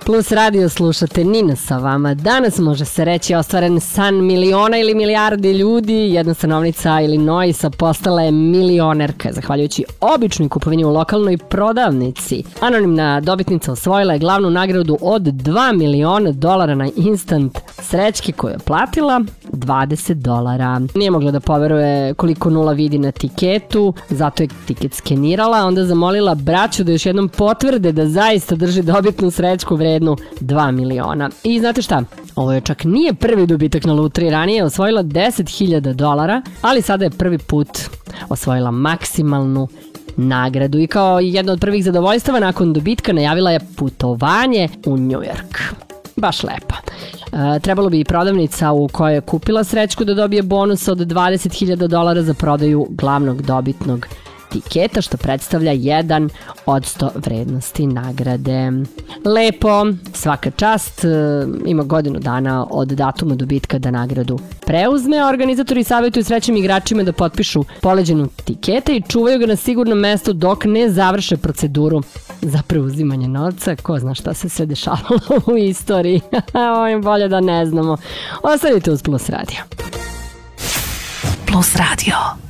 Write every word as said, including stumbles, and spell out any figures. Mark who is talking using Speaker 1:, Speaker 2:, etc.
Speaker 1: Plus radio slušate, Nina sa vama. Danas može se reći ostvaren san miliona ili milijardi ljudi. Jedna stanovnica Illinoisa postala je milionerka zahvaljujući običnoj kupovini u lokalnoj prodavnici. Anonimna dobitnica osvojila je glavnu nagradu od dva miliona dolara na instant srećke koju je platila dvadeset dolara. Nije mogla da poveruje koliko nula vidi na tiketu, zato je tiket skenirala, onda zamolila braću da još jednom potvrde da zaista drži dobitnu srećku vrednu dva miliona. I znate šta? Ovo je čak nije prvi dobitak na lutriji, ranije je osvojila deset hiljada dolara, ali sada je prvi put osvojila maksimalnu nagradu i kao jedna od prvih zadovoljstava nakon dobitka najavila je putovanje u New York. Baš lepo. E, trebalo bi i prodavnica u kojoj je kupila srećku da dobije bonus od dvadeset hiljada dolara za prodaju glavnog dobitnog tiketa, što predstavlja jedan od sto vrednosti nagrade. Lepo, svaka čast, ima godinu dana od datuma dobitka da nagradu preuzme. Organizatori savjetuju srećnim igračima da potpišu poleđenu tiketa i čuvaju ga na sigurnom mestu dok ne završe proceduru za preuzimanje novca. Ko zna šta se sve dešavalo u istoriji. Ovo je bolje da ne znamo. Ostanite uz Plus radio.
Speaker 2: Plus radio.